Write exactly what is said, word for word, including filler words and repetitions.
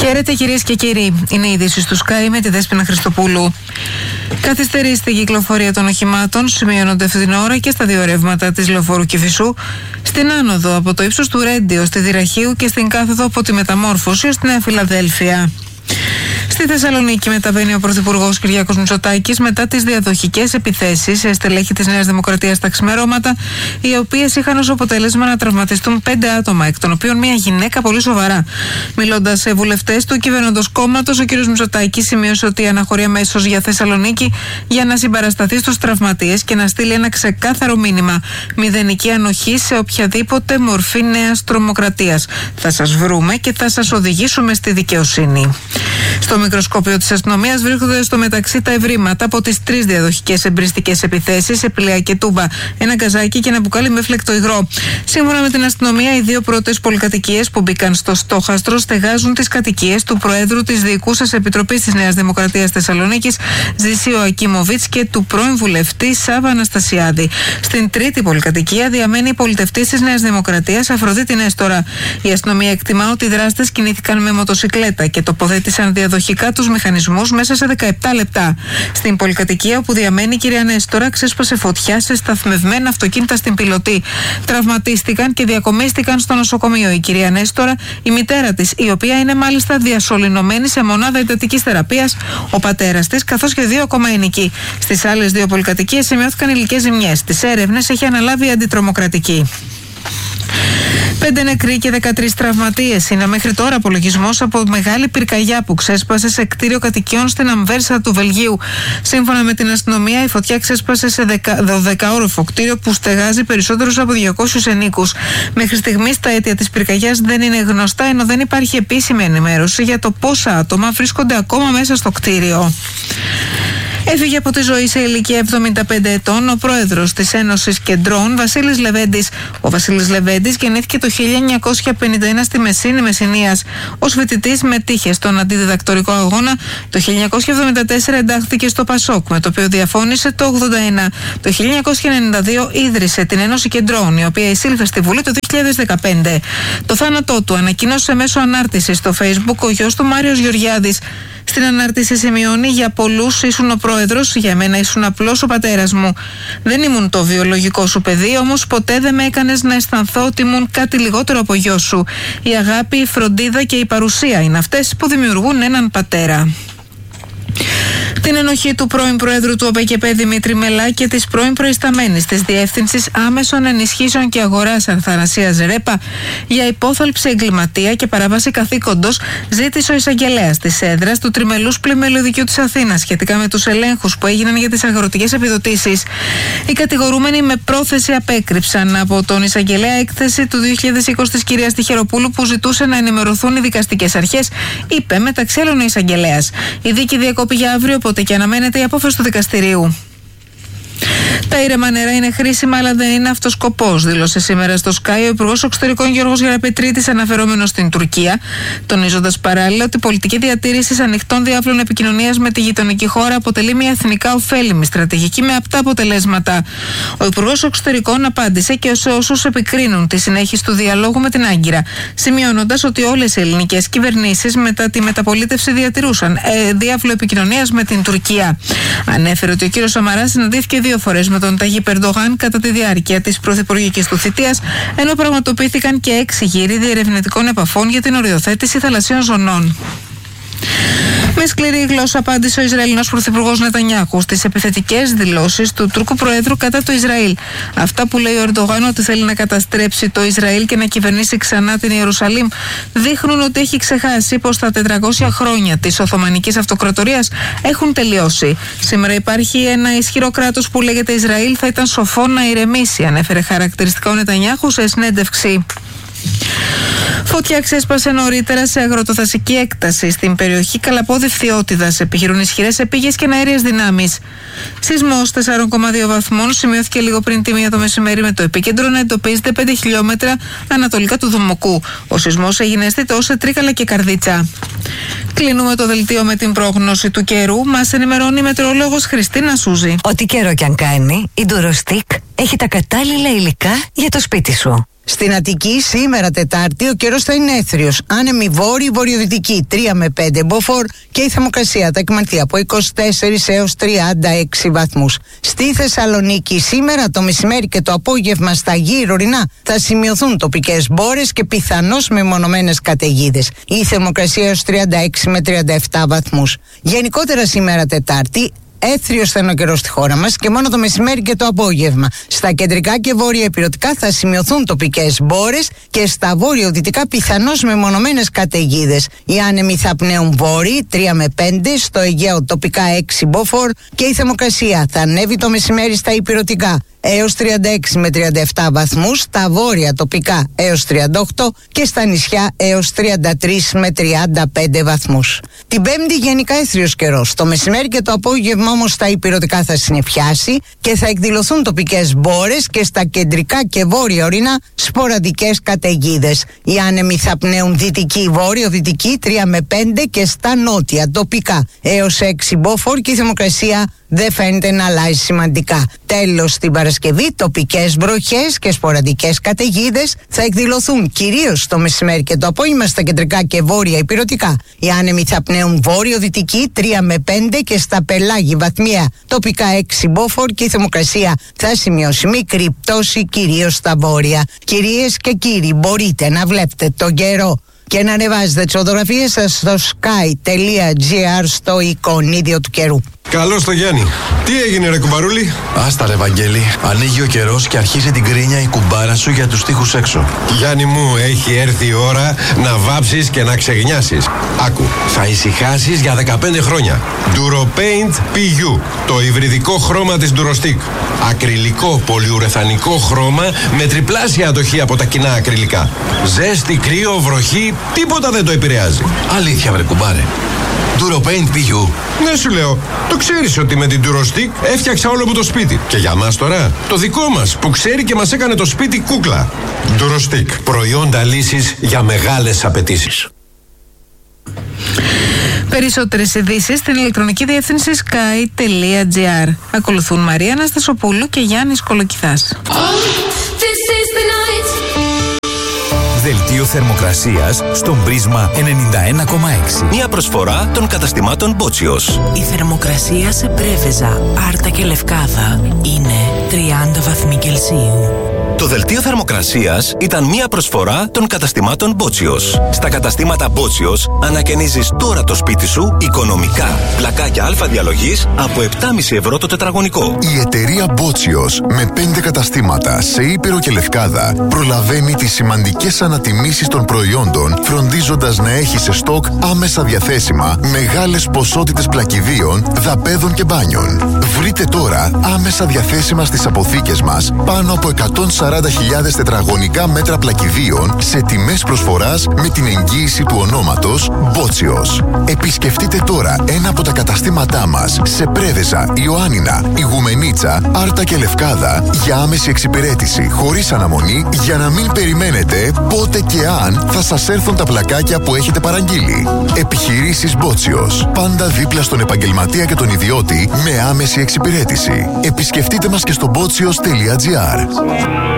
Χαίρετε κυρίες και κύριοι. Είναι η είδηση του Sky με τη Δέσποινα Χριστοπούλου. Καθυστερεί στην κυκλοφορία των οχημάτων, σημειώνονται αυτή την ώρα και στα δύο ρεύματα της Λεωφόρου Κηφισού, στην άνοδο από το ύψος του Ρέντιο στη Δυραχείου και στην κάθοδο από τη Μεταμόρφωση ως τη Νέα Φιλαδέλφια. Στη Θεσσαλονίκη μεταβαίνει ο Πρωθυπουργός Κυριάκος Μητσοτάκης μετά τις διαδοχικές επιθέσεις σε στελέχη της Νέας Δημοκρατίας τα ξημερώματα, οι οποίες είχαν ως αποτέλεσμα να τραυματιστούν πέντε άτομα, εκ των οποίων μια γυναίκα πολύ σοβαρά. Μιλώντας σε βουλευτές του κυβερνώντος κόμματος, ο κ. Μητσοτάκης σημείωσε ότι αναχωρεί αμέσως για Θεσσαλονίκη για να συμπαρασταθεί στους τραυματίες και να στείλει ένα ξεκάθαρο μήνυμα: μηδενική ανοχή σε οποιαδήποτε μορφή νέας τρομοκρατίας. Θα σας βρούμε και θα σας οδηγήσουμε στη δικαιοσύνη. Στο μικροσκόπιο της αστυνομίας βρίσκονται στο μεταξύ τα ευρήματα από τις τρεις διαδοχικές εμπριστικές επιθέσεις σε Πηλαία και Τούμπα, ένα γκαζάκι και ένα μπουκάλι με φλεκτό υγρό. Σύμφωνα με την αστυνομία, οι δύο πρώτες πολυκατοικίες που μπήκαν στο στόχαστρο στεγάζουν τις κατοικίες του Προέδρου της Διοικούσας Επιτροπής της Νέας Δημοκρατίας Θεσσαλονίκης, Ζησίου Ακίμοβιτς, και του πρώην βουλευτή Σάβα Αναστασιάδη. Στην τρίτη πολυκατοικία διαμένει η πολιτευτής της Νέας Δημοκρατίας, Αφροδίτη Νέστορα. Η αστυνομία εκτιμά ότι οι δράστες κινήθηκαν με μοτοσικλέτα και τοποθέτησαν διαδοχικά τους μηχανισμούς μέσα σε δεκαεπτά λεπτά. Στην πολυκατοικία όπου διαμένει η κυρία Νέστορα, ξέσπασε φωτιά σε σταθμευμένα αυτοκίνητα στην Πιλωτή. Τραυματίστηκαν και διακομίστηκαν στο νοσοκομείο η κυρία Νέστορα, η μητέρα της, η οποία είναι μάλιστα διασωληνωμένη σε μονάδα εντατικής θεραπείας, ο πατέρας της, καθώς και δύο ακόμα ενοικοί. Στις άλλες δύο πολυκατοικίες σημειώθηκαν υλικές ζημιές. Τις έρευνες έχει αναλάβει η αντιτρομοκρατική. Πέντε νεκροί και δεκατρείς τραυματίες είναι μέχρι τώρα απολογισμός από μεγάλη πυρκαγιά που ξέσπασε σε κτίριο κατοικιών στην Αμβέρσα του Βελγίου. Σύμφωνα με την αστυνομία, η φωτιά ξέσπασε σε δωδεκαόροφο κτίριο που στεγάζει περισσότερους από διακόσιους ενίκους. Μέχρι στιγμής τα αίτια της πυρκαγιάς δεν είναι γνωστά, ενώ δεν υπάρχει επίσημη ενημέρωση για το πόσα άτομα βρίσκονται ακόμα μέσα στο κτίριο. Έφυγε από τη ζωή σε ηλικία εβδομήντα πέντε ετών ο πρόεδρος της Ένωσης Κεντρών, Βασίλης Λεβέντης. Ο Βασίλης Λεβέντης γεννήθηκε το χίλια εννιακόσια πενήντα ένα στη Μεσίνη Μεσσηνίας. Ως φοιτητής μετήχε στον αντιδιδακτορικό αγώνα. Το χίλια εννιακόσια εβδομήντα τέσσερα εντάχθηκε στο Πασόκ, με το οποίο διαφώνησε το ογδόντα ένα. Το χίλια εννιακόσια ενενήντα δύο ίδρυσε την Ένωση Κεντρών, η οποία εισήλθε στη Βουλή το δύο χιλιάδες δεκαπέντε. Το θάνατό του ανακοίνωσε μέσω ανάρτησης στο Facebook ο γιος του Μάριος Γεωργιάδης. Στην ανάρτηση σημειώνει: για πολλούς ήσουν ο πρόεδρος, για μένα ήσουν απλώς ο πατέρας μου. Δεν ήμουν το βιολογικό σου παιδί, όμως ποτέ δεν με έκανες να αισθανθώ ότι ήμουν κάτι λιγότερο από γιο σου. Η αγάπη, η φροντίδα και η παρουσία είναι αυτές που δημιουργούν έναν πατέρα. Την ενοχή του πρώην Προέδρου του ΟΠΕΚΕΠΕ Δημήτρη Μελά και της πρώην προϊσταμένης της Διεύθυνσης Άμεσων Ενισχύσεων και Αγοράς Αθανασίας Ρέπα για υπόθαλψη εγκληματία και παράβαση καθήκοντος ζήτησε ο εισαγγελέας της έδρας του Τριμελούς Πλημμελιωδικείου της Αθήνας σχετικά με τους ελέγχους που έγιναν για τις αγροτικές επιδοτήσεις. Οι κατηγορούμενοι με πρόθεση απέκρυψαν από τον εισαγγελέα έκθεση του δύο χιλιάδες είκοσι της κυρίας Τυχεροπούλου που ζητούσε να ενημερωθούν οι δικαστικές αρχές, είπε μεταξύ άλλων ο εισαγγελέας. Η δίκη διακόπη για αύριο, οπότε και αναμένεται η απόφαση του δικαστηρίου. Τα ήρεμα νερά είναι χρήσιμα, αλλά δεν είναι αυτός σκοπός, δήλωσε σήμερα στο Sky ο Υπουργός Εξωτερικών Γιώργος Γεραπετρίτης, αναφερόμενος στην Τουρκία, τονίζοντας παράλληλα ότι η πολιτική διατήρηση ανοιχτών διάβλων επικοινωνίας με τη γειτονική χώρα αποτελεί μια εθνικά ωφέλιμη στρατηγική με απτά αποτελέσματα. Ο Υπουργός Εξωτερικών απάντησε και σε όσους επικρίνουν τη συνέχιση του διαλόγου με την Άγκυρα, σημειώνοντας ότι όλες οι ελληνικές κυβερνήσεις μετά τη μεταπολίτευση διατηρούσαν ε, διάβλο επικοινωνίας με την Τουρκία. Ανέφερε ότι ο κ. Σαμαράς συναντήθηκε δύο φορές με τον Ταγί Ερντογάν κατά τη διάρκεια της πρωθυπουργικής του θητείας, ενώ πραγματοποιήθηκαν και έξι γύροι διερευνητικών επαφών για την οριοθέτηση θαλασσίων ζωνών. Με σκληρή γλώσσα απάντησε ο Ισραηλινός Πρωθυπουργός Νετανιάχου στις επιθετικές δηλώσεις του Τούρκου Προέδρου κατά του Ισραήλ. Αυτά που λέει ο Ερντογάν ότι θέλει να καταστρέψει το Ισραήλ και να κυβερνήσει ξανά την Ιερουσαλήμ δείχνουν ότι έχει ξεχάσει πως τα τετρακόσια χρόνια της Οθωμανικής Αυτοκρατορίας έχουν τελειώσει. Σήμερα υπάρχει ένα ισχυρό κράτος που λέγεται Ισραήλ, θα ήταν σοφό να ηρεμήσει, ανέφερε χαρακτηριστικά ο Νετανιάχου σε συνέντευξη. Φωτιά ξέσπασε νωρίτερα σε αγροτοθασική έκταση στην περιοχή Καλαπόδη Φθιώτιδας. Επιχειρούν ισχυρές επίγειες και αέριες δυνάμεις. Σεισμός τέσσερα κόμμα δύο βαθμών σημειώθηκε λίγο πριν τη μία το μεσημέρι, με το επίκεντρο να εντοπίζεται πέντε χιλιόμετρα ανατολικά του Δομοκού. Ο σεισμός έγινε αισθητός σε Τρίκαλα και Καρδίτσα. Κλείνουμε το δελτίο με την πρόγνωση του καιρού. Μας ενημερώνει η μετεωρολόγος Χριστίνα Σούζη. Ό,τι καιρό κι αν κάνει, η Ντουροστικ έχει τα κατάλληλα υλικά για το σπίτι σου. Στην Αττική σήμερα Τετάρτη ο καιρός θα είναι έθριος. Άνεμη βόρειο βορειοδυτική τρία με πέντε μποφόρ και η θερμοκρασία θα εκμανθεί από είκοσι τέσσερα έως τριάντα έξι βαθμούς. Στη Θεσσαλονίκη σήμερα το μεσημέρι και το απόγευμα στα γύρω ορεινά θα σημειωθούν τοπικές μπόρες και πιθανώς μεμονωμένες καταιγίδες. Η θερμοκρασία έως τριάντα έξι με τριάντα επτά βαθμούς. Γενικότερα σήμερα Τετάρτη έθριος θα είναι ο καιρός στη χώρα μας και μόνο το μεσημέρι και το απόγευμα. Στα κεντρικά και βόρεια ηπειρωτικά θα σημειωθούν τοπικές μπόρες και στα βόρειο-δυτικά πιθανώς μεμονωμένες καταιγίδες. Οι άνεμοι θα πνέουν βόρειοι τρία με πέντε, στο Αιγαίο τοπικά έξι μποφόρ και η θερμοκρασία θα ανέβει το μεσημέρι στα ηπειρωτικά έως τριάντα έξι με τριάντα επτά βαθμούς, στα βόρεια τοπικά έως τριάντα οκτώ και στα νησιά έως τριάντα τρία με τριάντα πέντε βαθμούς. Την Πέμπτη γενικά έθριος καιρός. Το μεσημέρι και το απόγευμα όμως στα ηπειρωτικά θα συννεφιάσει και θα εκδηλωθούν τοπικές μπόρες και στα κεντρικά και βόρεια ορεινά σποραδικές καταιγίδες. Οι άνεμοι θα πνέουν δυτική βόρειο-δυτική τρία με πέντε και στα νότια τοπικά έως έξι μποφόρ και η θερμοκρασία δεν φαίνεται να αλλάζει σημαντικά. Τέλος, την Παρασκευή τοπικές βροχές και σποραδικές καταιγίδες θα εκδηλωθούν κυρίως το μεσημέρι και το απόγευμα στα κεντρικά και βόρεια ηπειρωτικά. Οι άνεμοι θα πνέουν βόρειο-δυτική τρία με πέντε και στα πελάγη βαθμία τοπικά έξι μποφόρ και η θερμοκρασία θα σημειώσει μικρή πτώση κυρίως στα βόρεια. Κυρίες και κύριοι, μπορείτε να βλέπετε τον καιρό και να ανεβάζετε τις φωτογραφίες σας στο sky.gr στο εικονίδιο του καιρού. Καλώς το Γιάννη. Τι έγινε ρε κουμπαρούλη? Άστα ρε Βαγγέλη, ανοίγει ο καιρός και αρχίζει την κρίνια η κουμπάρα σου για τους τοίχους έξω. Γιάννη μου, έχει έρθει η ώρα να βάψεις και να ξεγνιάσεις. Άκου, θα ησυχάσεις για δεκαπέντε χρόνια. DuroPaint πι γιου, το υβριδικό χρώμα της Durostick. Ακριλικό πολυουρεθανικό χρώμα με τριπλάσια αντοχή από τα κοινά ακριλικά. Ζέστη, κρύο, βροχή, τίποτα δεν το επηρεάζει. Αλήθεια βρε κουμπάρε. DuroPaint πι γιου. Ναι σου λέω, το ξέρεις ότι με την Durostick έφτιαξα όλο μου το σπίτι. Και για μας τώρα, το δικό μας που ξέρει και μας έκανε το σπίτι κούκλα. Durostick, προϊόντα λύσης για μεγάλες απαιτήσεις. Περισσότερες ειδήσεις στην ηλεκτρονική διεύθυνση sky.gr. Ακολουθούν Μαρία Αναστασοπούλου και Γιάννης Κολοκυθάς. Δελτίο θερμοκρασίας στον Πρίσμα ενενήντα ένα κόμμα έξι. Μια προσφορά των καταστημάτων Μπότσιος. Η θερμοκρασία σε Πρέβεζα, Άρτα και Λευκάδα είναι τριάντα βαθμοί Κελσίου. Το δελτίο θερμοκρασίας ήταν μια προσφορά των καταστημάτων Μπότσιος. Στα καταστήματα Μπότσιος ανακαινίζεις τώρα το σπίτι σου οικονομικά. Πλακάκια αλφα διαλογής από επτά κόμμα πέντε ευρώ το τετραγωνικό. Η εταιρεία Μπότσιος με πέντε καταστήματα σε Ήπειρο και Λευκάδα προλαβαίνει τις σημαντικές ανατιμήσεις των προϊόντων, φροντίζοντας να έχει σε στόκ άμεσα διαθέσιμα μεγάλες ποσότητες πλακιδίων, δαπέδων και μπάνιων. Βρείτε τώρα άμεσα διαθέσιμα στις αποθήκες μας πάνω από εκατόν σαράντα χιλιάδες τετραγωνικά μέτρα πλακιδίων σε τιμές προσφοράς με την εγγύηση του ονόματος Μπότσιος. Επισκεφτείτε τώρα ένα από τα καταστήματά μας σε Πρέβεζα, Ιωάννινα, Ιγουμενίτσα, Άρτα και Λευκάδα για άμεση εξυπηρέτηση χωρίς αναμονή, για να μην περιμένετε πότε και αν θα σας έρθουν τα πλακάκια που έχετε παραγγείλει. Επιχειρήσεις Μπότσιος. Πάντα δίπλα στον επαγγελματία και τον ιδιώτη με άμεση εξυπηρέτηση. Επισκεφτείτε μας και στο μπότσιος τελεία τζι άρ.